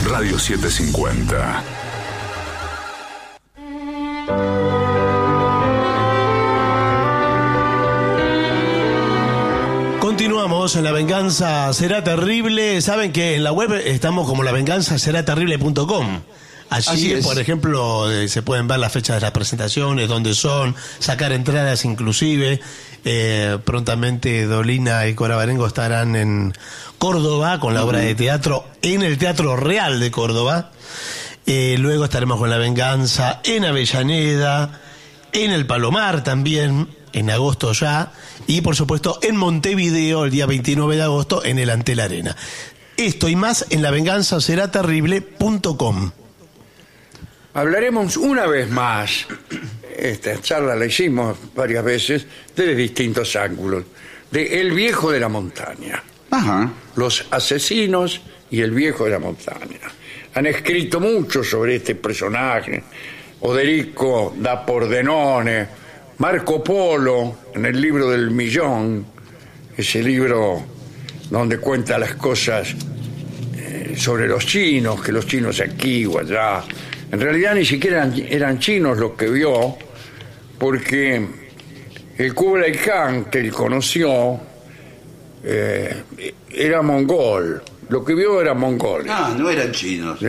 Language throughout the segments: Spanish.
Radio 750. Continuamos en La Venganza Será Terrible. Saben que en la web estamos como lavenganzaseraterrible.com. Allí, por ejemplo, se pueden ver las fechas de las presentaciones, dónde son, sacar entradas inclusive. Prontamente Dolina y Cora Barengo estarán en Córdoba con la obra de teatro en el Teatro Real de Córdoba. Luego estaremos con La Venganza en Avellaneda, en el Palomar también, en agosto ya, y por supuesto en Montevideo el día 29 de agosto en el Antel Arena. Esto y más en lavenganzaseraterrible.com. Hablaremos una vez más, esta charla la hicimos varias veces, desde distintos ángulos, de El Viejo de la Montaña. Ajá. Los asesinos y El Viejo de la Montaña. Han escrito mucho sobre este personaje. Oderico da Pordenone, Marco Polo, en el libro del Millón, ese libro donde cuenta las cosas sobre los chinos, que los chinos aquí o allá. En realidad ni siquiera eran chinos los que vio, porque el Kublai Khan que él conoció era mongol. Lo que vio era mongol. Ah, no eran chinos.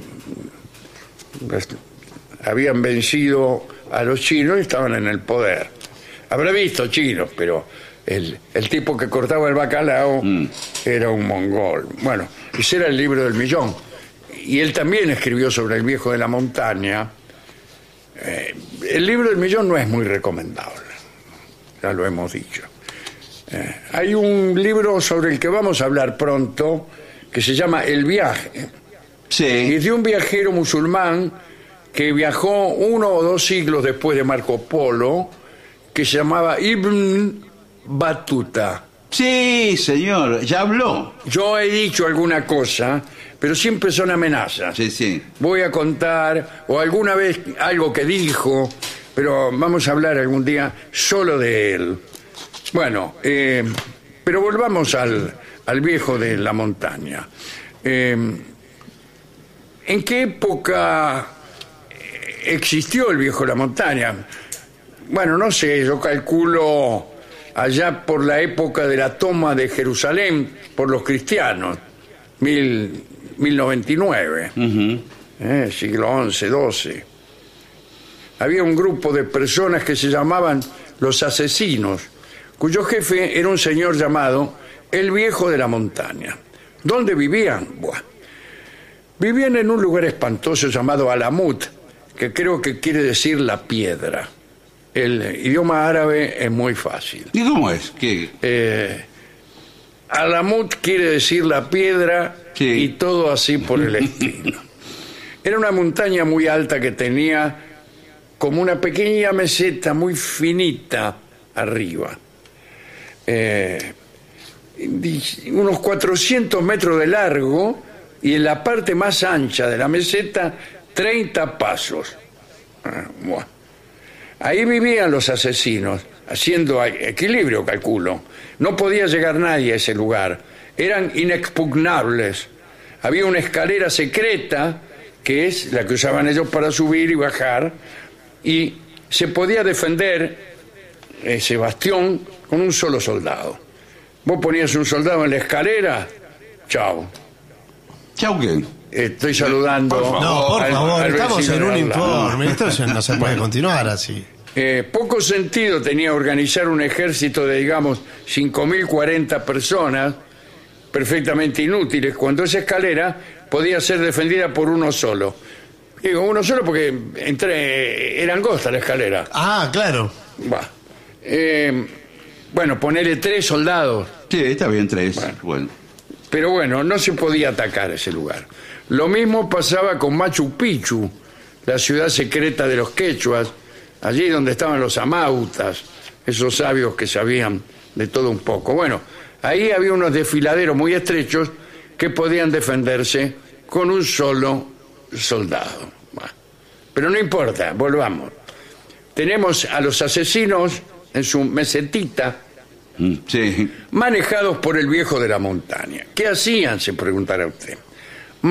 Habían vencido a los chinos y estaban en el poder. Habrá visto chinos, pero el tipo que cortaba el bacalao era un mongol. Bueno, ese era el libro del Millón. Y él también escribió sobre El Viejo de la Montaña. El libro del Millón no es muy recomendable, ya lo hemos dicho. Hay un libro sobre el que vamos a hablar pronto que se llama El Viaje. Sí. Y es de un viajero musulmán que viajó 1 o 2 siglos después de Marco Polo, que se llamaba Ibn Battuta. Sí, señor, ya habló. Yo he dicho alguna cosa, pero siempre son amenazas. Sí, sí. Voy a contar, o alguna vez algo que dijo, pero vamos a hablar algún día solo de él. Bueno, pero volvamos al Viejo de la Montaña. ¿En qué época existió el Viejo de la Montaña? Bueno, no sé, yo calculo allá por la época de la toma de Jerusalén por los cristianos, 1099, siglo XI, XII. Había un grupo de personas que se llamaban los asesinos, cuyo jefe era un señor llamado el Viejo de la Montaña. ¿Dónde vivían? Buah. Vivían en un lugar espantoso llamado Alamut, que creo que quiere decir la piedra. El idioma árabe es muy fácil. ¿Y cómo es? ¿Qué? Alamut quiere decir la piedra, sí, y todo así por el estilo. Era una montaña muy alta que tenía como una pequeña meseta muy finita arriba. Unos 400 metros de largo y en la parte más ancha de la meseta 30 pasos. Bueno. Ahí vivían los asesinos, haciendo equilibrio, calculo. No podía llegar nadie a ese lugar. Eran inexpugnables. Había una escalera secreta, que es la que usaban ellos para subir y bajar, y se podía defender ese bastión con un solo soldado. Vos ponías un soldado en la escalera, chao. ¿Chao qué? Estoy saludando. No, por favor, estamos en un informe. Esto no se puede continuar así. Poco sentido tenía organizar un ejército de, digamos, 5.040 personas, perfectamente inútiles, cuando esa escalera podía ser defendida por uno solo. Digo, uno solo porque era angosta la escalera. Ah, claro. Bueno, ponerle 3 soldados. Sí, está bien, 3. Bueno. Pero bueno, no se podía atacar ese lugar. Lo mismo pasaba con Machu Picchu, la ciudad secreta de los quechuas, allí donde estaban los amautas, esos sabios que sabían de todo un poco. Bueno, ahí había unos desfiladeros muy estrechos que podían defenderse con un solo soldado. Bueno, pero no importa, volvamos. Tenemos a los asesinos en su mesetita, sí, manejados por el Viejo de la Montaña. ¿Qué hacían? Se preguntará usted.